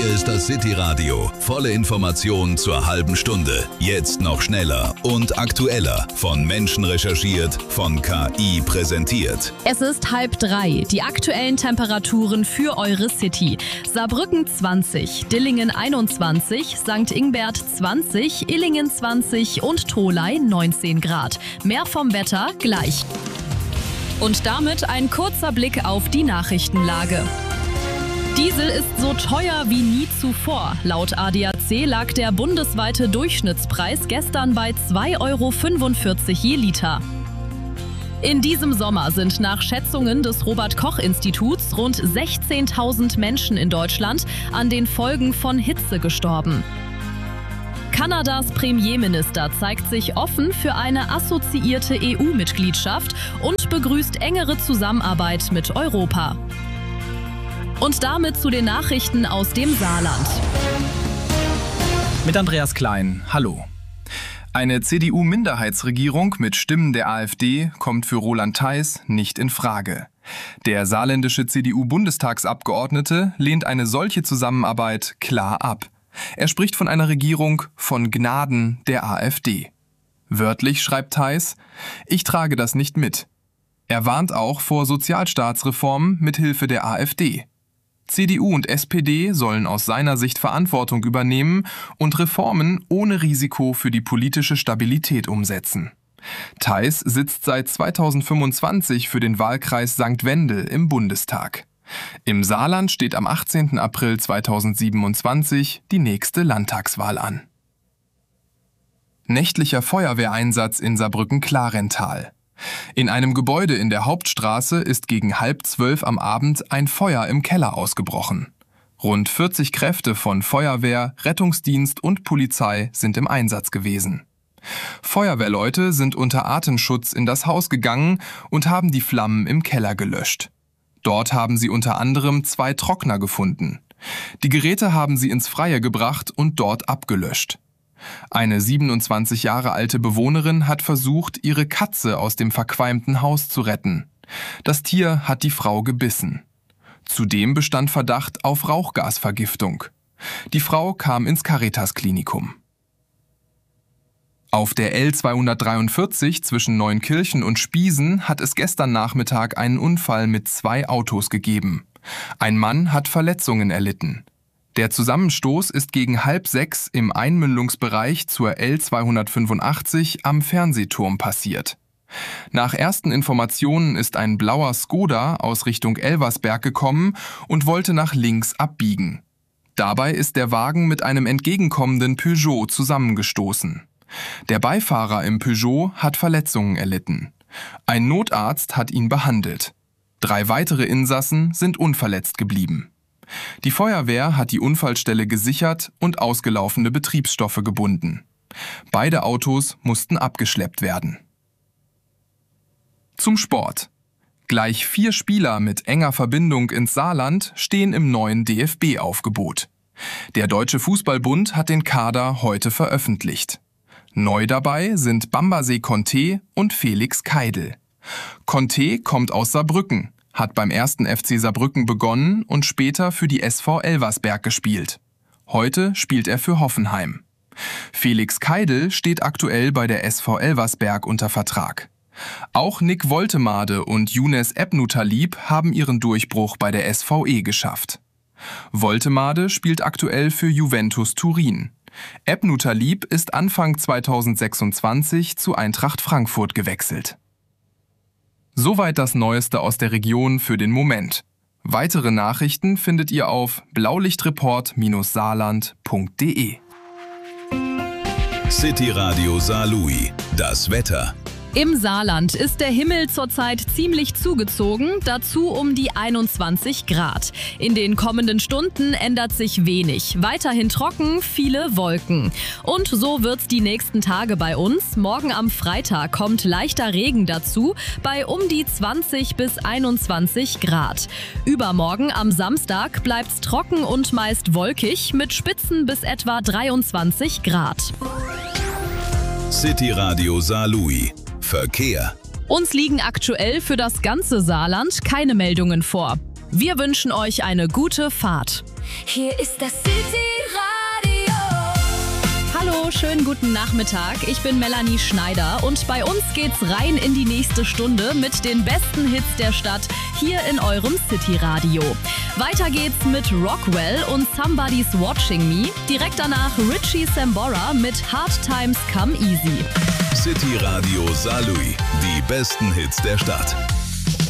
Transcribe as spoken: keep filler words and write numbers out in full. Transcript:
Hier ist das City Radio. Volle Informationen zur halben Stunde. Jetzt noch schneller und aktueller. Von Menschen recherchiert, von K I präsentiert. Es ist halb drei. Die aktuellen Temperaturen für eure City. Saarbrücken zwanzig, Dillingen einundzwanzig, Sankt Ingbert zwanzig, Illingen zwanzig und Tholey neunzehn Grad. Mehr vom Wetter gleich. Und damit ein kurzer Blick auf die Nachrichtenlage. Diesel ist so teuer wie nie zuvor. Laut A D A C lag der bundesweite Durchschnittspreis gestern bei zwei Euro fünfundvierzig je Liter. In diesem Sommer sind nach Schätzungen des Robert-Koch-Instituts rund sechzehntausend Menschen in Deutschland an den Folgen von Hitze gestorben. Kanadas Premierminister zeigt sich offen für eine assoziierte E U-Mitgliedschaft und begrüßt engere Zusammenarbeit mit Europa. Und damit zu den Nachrichten aus dem Saarland. Mit Andreas Klein, hallo. Eine C D U-Minderheitsregierung mit Stimmen der A f D kommt für Roland Theis nicht in Frage. Der saarländische C D U-Bundestagsabgeordnete lehnt eine solche Zusammenarbeit klar ab. Er spricht von einer Regierung von Gnaden der A f D. Wörtlich schreibt Theis: Ich trage das nicht mit. Er warnt auch vor Sozialstaatsreformen mit Hilfe der A f D. C D U und S P D sollen aus seiner Sicht Verantwortung übernehmen und Reformen ohne Risiko für die politische Stabilität umsetzen. Theis sitzt seit zweitausendfünfundzwanzig für den Wahlkreis Sankt Wendel im Bundestag. Im Saarland steht am achtzehnten April zweitausendsiebenundzwanzig die nächste Landtagswahl an. Nächtlicher Feuerwehreinsatz in Saarbrücken-Klarental. In einem Gebäude in der Hauptstraße ist gegen halb zwölf am Abend ein Feuer im Keller ausgebrochen. Rund vierzig Kräfte von Feuerwehr, Rettungsdienst und Polizei sind im Einsatz gewesen. Feuerwehrleute sind unter Atemschutz in das Haus gegangen und haben die Flammen im Keller gelöscht. Dort haben sie unter anderem zwei Trockner gefunden. Die Geräte haben sie ins Freie gebracht und dort abgelöscht. Eine siebenundzwanzig Jahre alte Bewohnerin hat versucht, ihre Katze aus dem verqualmten Haus zu retten. Das Tier hat die Frau gebissen. Zudem bestand Verdacht auf Rauchgasvergiftung. Die Frau kam ins Caritas-Klinikum. Auf der L zweihundertdreiundvierzig zwischen Neunkirchen und Spiesen hat es gestern Nachmittag einen Unfall mit zwei Autos gegeben. Ein Mann hat Verletzungen erlitten. Der Zusammenstoß ist gegen halb sechs im Einmündungsbereich zur L zweihundertfünfundachtzig am Fernsehturm passiert. Nach ersten Informationen ist ein blauer Skoda aus Richtung Elversberg gekommen und wollte nach links abbiegen. Dabei ist der Wagen mit einem entgegenkommenden Peugeot zusammengestoßen. Der Beifahrer im Peugeot hat Verletzungen erlitten. Ein Notarzt hat ihn behandelt. Drei weitere Insassen sind unverletzt geblieben. Die Feuerwehr hat die Unfallstelle gesichert und ausgelaufene Betriebsstoffe gebunden. Beide Autos mussten abgeschleppt werden. Zum Sport. Gleich vier Spieler mit enger Verbindung ins Saarland stehen im neuen D F B-Aufgebot. Der Deutsche Fußballbund hat den Kader heute veröffentlicht. Neu dabei sind Bambaset Conté und Felix Keidel. Conté kommt aus Saarbrücken, hat beim ersten F C Saarbrücken begonnen und später für die S V Elversberg gespielt. Heute spielt er für Hoffenheim. Felix Keidel steht aktuell bei der S V Elversberg unter Vertrag. Auch Nick Woltemade und Younes Ebnutalib haben ihren Durchbruch bei der S V E geschafft. Woltemade spielt aktuell für Juventus Turin. Ebnutalib ist Anfang zweitausendsechsundzwanzig zu Eintracht Frankfurt gewechselt. Soweit das Neueste aus der Region für den Moment. Weitere Nachrichten findet ihr auf blaulichtreport saarland punkt de. City Radio Saarlouis. Das Wetter. Im Saarland ist der Himmel zurzeit ziemlich zugezogen, dazu um die einundzwanzig Grad. In den kommenden Stunden ändert sich wenig. Weiterhin trocken, viele Wolken. Und so wird's die nächsten Tage bei uns. Morgen am Freitag kommt leichter Regen dazu, bei um die zwanzig bis einundzwanzig Grad. Übermorgen am Samstag bleibt's trocken und meist wolkig mit Spitzen bis etwa dreiundzwanzig Grad. City Radio Saarlouis. Verkehr. Uns liegen aktuell für das ganze Saarland keine Meldungen vor. Wir wünschen euch eine gute Fahrt. Hier ist das City-Radio. Hallo, schönen guten Nachmittag. Ich bin Melanie Schneider und bei uns geht's rein in die nächste Stunde mit den besten Hits der Stadt hier in eurem City-Radio. Weiter geht's mit Rockwell und Somebody's Watching Me. Direkt danach Richie Sambora mit Hard Times Come Easy. City Radio Saarlouis, die besten Hits der Stadt.